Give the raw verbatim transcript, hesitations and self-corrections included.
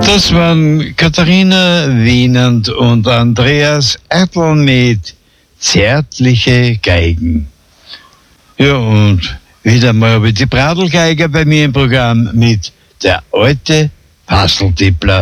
Das waren Katharina Wienand und Andreas Ertl mit Zärtliche Geigen. Ja, und wieder mal habe ich die Bradelgeiger bei mir im Programm mit Der alte Hasseltippler.